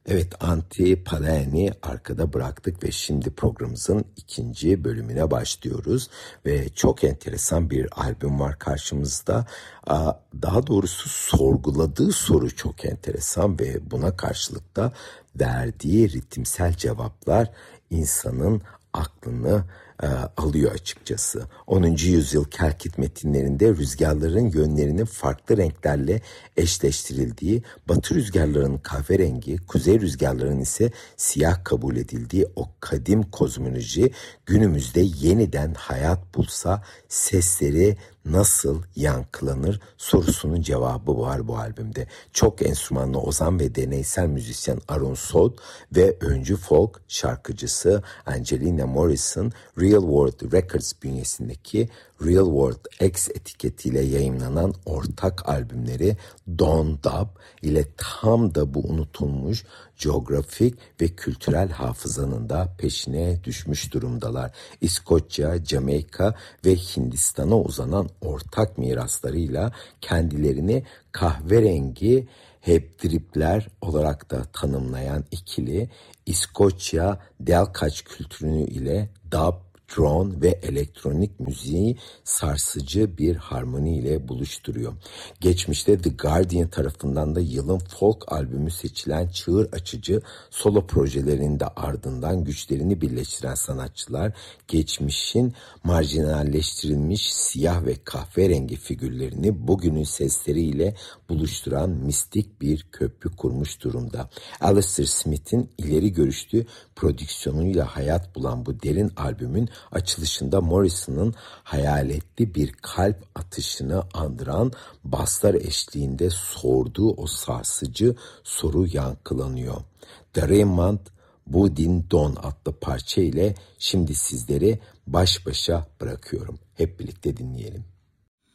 Evet, Antti Paananen arkada bıraktık ve şimdi programımızın ikinci bölümüne başlıyoruz. Ve çok enteresan bir albüm var karşımızda. Daha doğrusu sorguladığı soru çok enteresan ve buna karşılık da verdiği ritimsel cevaplar insanın aklını alıyor açıkçası. 10. yüzyıl Kelkit metinlerinde rüzgarların yönlerinin farklı renklerle eşleştirildiği, batı rüzgarlarının kahverengi, kuzey rüzgarlarının ise siyah kabul edildiği o kadim kozmoloji günümüzde yeniden hayat bulsa sesleri nasıl yankılanır sorusunun cevabı var bu albümde. Çok enstrümanlı ozan ve deneysel müzisyen Aaron Sod ve öncü folk şarkıcısı Angelina Morrison Real World Records bünyesindeki Real World X etiketiyle yayımlanan ortak albümleri Don't Dub ile tam da bu unutulmuş coğrafik ve kültürel hafızanın da peşine düşmüş durumdalar. İskoçya, Jamaika ve Hindistan'a uzanan ortak miraslarıyla kendilerini kahverengi hepdripler olarak da tanımlayan ikili İskoçya delkaç kültürü ile dub, drone ve elektronik müziği sarsıcı bir harmoni ile buluşturuyor. Geçmişte The Guardian tarafından da yılın folk albümü seçilen çığır açıcı solo projelerinin de ardından güçlerini birleştiren sanatçılar geçmişin marjinalleştirilmiş siyah ve kahverengi figürlerini bugünün sesleriyle buluşturan mistik bir köprü kurmuş durumda. Alistair Smith'in ileri görüşlü prodüksiyonuyla hayat bulan bu derin albümün açılışında Morrison'ın hayaletli bir kalp atışını andıran baslar eşliğinde sorduğu o sarsıcı soru yankılanıyor. The Raymond Budin Don adlı parça ile şimdi sizleri baş başa bırakıyorum. Hep birlikte dinleyelim.